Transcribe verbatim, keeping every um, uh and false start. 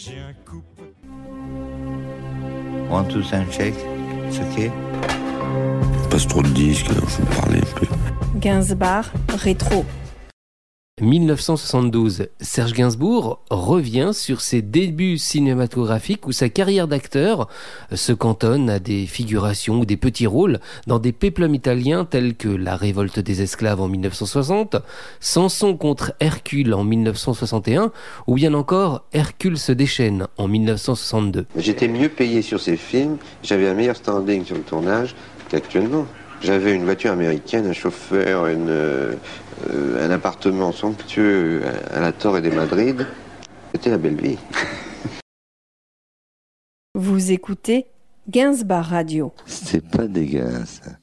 J'ai un couple. One, two, three, check. It's okay. Passe trop de disques, je vais parler un peu. Gainsbourg, rétro. dix-neuf cent soixante-douze, Serge Gainsbourg revient sur ses débuts cinématographiques où sa carrière d'acteur se cantonne à des figurations ou des petits rôles dans des péplums italiens tels que La Révolte des esclaves en dix-neuf cent soixante, Samson contre Hercule en dix-neuf cent soixante et un ou bien encore Hercule se déchaîne en dix-neuf cent soixante-deux. J'étais mieux payé sur ces films, j'avais un meilleur standing sur le tournage qu'actuellement. J'avais une voiture américaine, un chauffeur, une, euh, un appartement somptueux à la Torre de Madrid. C'était la belle vie. Vous écoutez Gainsbourg Radio. C'est pas dégueu, ça.